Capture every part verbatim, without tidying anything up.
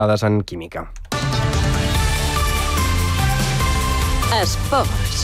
dades en química. Esports.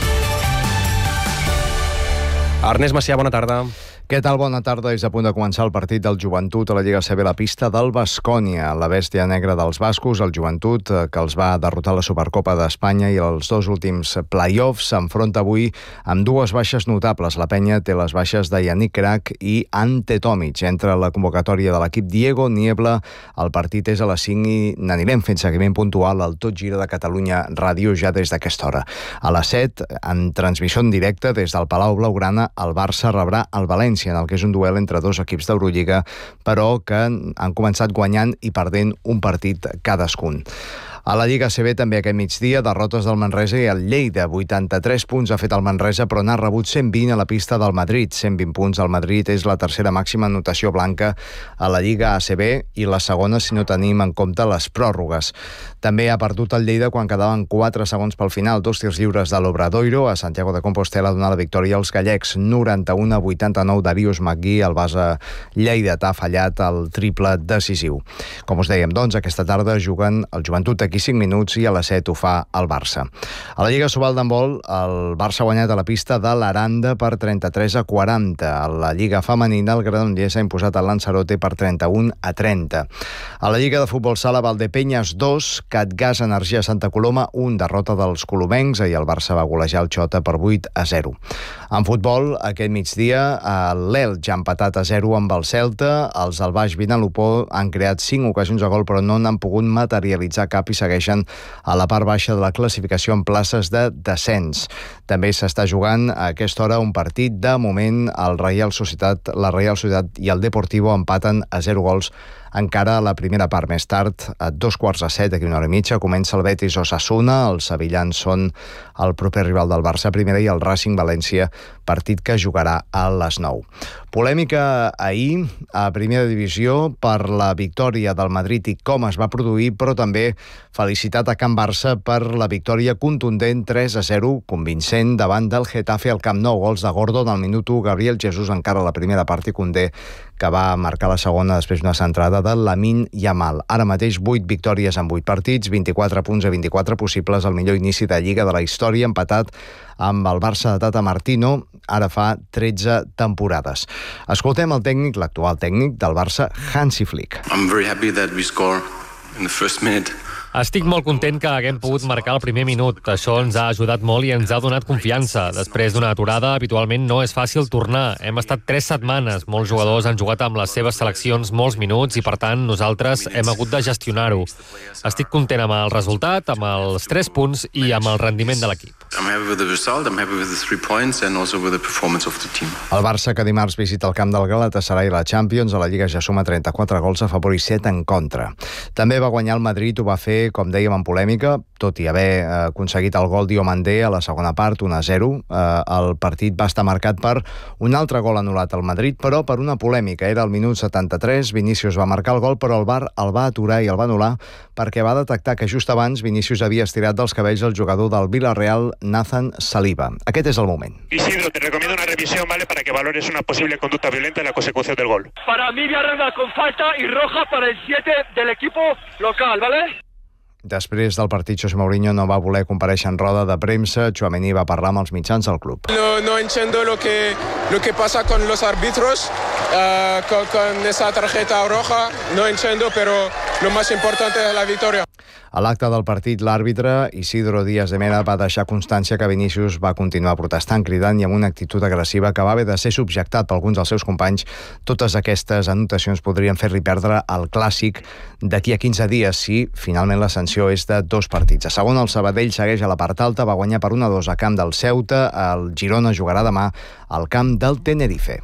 Ernest Macià, bona tarda. Què tal? Bona tarda. És a punt de començar el partit del Joventut a la Lliga A C B, la pista del Baskonia. La bèstia negra dels bascos, el Joventut, que els va derrotar a la Supercopa d'Espanya i els dos últims play-offs, s'enfronta avui amb dues baixes notables. La penya té les baixes de Yannick Crac i Ante Tomic. Entre la convocatòria de l'equip Diego Niebla, el partit és a les cinc i n'anirem fent seguiment puntual al Tot Gira de Catalunya Ràdio ja des d'aquesta hora. A les set, en transmissió en directe des del Palau Blaugrana, el Barça rebrà el València, en el que és un duel entre dos equips d'Eurolliga, però que han començat guanyant i perdent un partit cadascun. A la Lliga A C B també aquest migdia, derrotes del Manresa i el Lleida. vuitanta-tres punts ha fet el Manresa, però n'ha rebut cent vint a la pista del Madrid. cent vint punts al Madrid és la tercera màxima anotació blanca a la Lliga A C B i la segona si no tenim en compte les pròrrogues. També ha perdut el Lleida quan quedaven quatre segons pel final. Dos tirs lliures de l'Obradoiro. A Santiago de Compostela ha donat la victòria als gallecs. noranta-u a vuitanta-nou. Darius McGee, el base lleidatà, ha fallat el triple decisiu. Com us dèiem, doncs, aquesta tarda juguen el Joventut aquí cinc minuts i a les set ho fa el Barça. A la Lliga Sobal d'handbol, el Barça ha guanyat a la pista de l'Aranda per trenta-tres a quaranta. A la Lliga Femenina, el Granollers s'ha imposat al Lanzarote per trenta-un a trenta. A la Lliga de Futbol Sala, Valdepeñas dos, Catgas Energia Santa Coloma un, derrota dels colomencs, i el Barça va golejar el Xota per vuit a zero. En futbol, aquest migdia, l'Elx ha empatat a zero amb el Celta. Els del Baix Vinalopó han creat cinc ocasions de gol, però no n'han pogut materialitzar cap i segueixen a la part baixa de la classificació en places de descens. També s'està jugant a aquesta hora un partit. De moment, el Reial Societat, la Reial Societat i el Deportivo empaten a zero gols encara a la primera part. Més tard, a dos quarts de set, aquí una hora i mitja, comença el Betis Osasuna. Els sevillans són el proper rival del Barça primera i el Racing València, partit que jugarà a les nou. Polèmica ahir a primera divisió per la victòria del Madrid i com es va produir, però també felicitat a Can Barça per la victòria contundent tres a zero, convincent davant del Getafe al Camp Nou. Gols de Gordon al minut u, Gabriel Jesús encara a la primera part i Koundé, que va marcar la segona després d'una centrada de Lamine Yamal. Ara mateix vuit victòries en vuit partits, vint-i-quatre punts a vint-i-quatre possibles, el millor inici de Lliga de la història, empatat amb el Barça de Tata Martino, ara fa tretze temporades. Escoltem el tècnic, l'actual tècnic del Barça, Hansi Flick. I'm very happy that we score in the first minute. Estic molt content que haguem pogut marcar el primer minut. Això ens ha ajudat molt i ens ha donat confiança. Després d'una aturada, habitualment no és fàcil tornar. Hem estat tres setmanes. Molts jugadors han jugat amb les seves seleccions molts minuts i, per tant, nosaltres hem hagut de gestionar-ho. Estic content amb el resultat, amb els tres punts i amb el rendiment de l'equip. I'm happy with the result, I'm happy with the three points and also with the performance of the team. El Barça, que dimarts visita el camp del Galatasaray i la Champions, a la Lliga ja suma trenta-quatre gols a favor i set en contra. També va guanyar el Madrid, ho va fer, com dèiem, en polèmica, tot i haver eh, aconseguit el gol Diomandé a la segona part, un a zero. Eh, el partit va estar marcat per un altre gol anul·lat al Madrid, però per una polèmica. Era el minut setanta-tres, Vinícius va marcar el gol, però el V A R el va aturar i el va anul·lar perquè va detectar que just abans Vinícius havia estirat dels cabells el jugador del Villarreal, Nathan Saliba. Aquest és el moment. Isidro, te recomiendo una revisión, ¿vale? Para que valores una posible conducta violenta en la consecución del gol. Para mí, Villarreal con falta y roja para el siete del equipo local, ¿vale? Després del partit, José Mourinho no va voler comparèixer en roda de premsa. Tchouaméni va parlar amb els mitjans del club. No, no entiendo lo que, lo que pasa con los árbitros, uh, con, con esa tarjeta roja. No entiendo, pero lo más importante es la victoria. A l'acte del partit, l'àrbitre Isidro Díaz de Mera va deixar constància que Vinícius va continuar protestant, cridant i amb una actitud agressiva que va haver de ser subjectat per alguns dels seus companys. Totes aquestes anotacions podrien fer-li perdre el clàssic d'aquí a quinze dies si finalment la sanció és de dos partits. A segon, el Sabadell segueix a la part alta, va guanyar per un a dos a camp del Ceuta. El Girona jugarà demà al camp del Tenerife.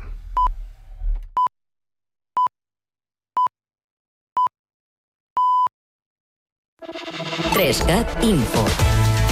tres cat Info.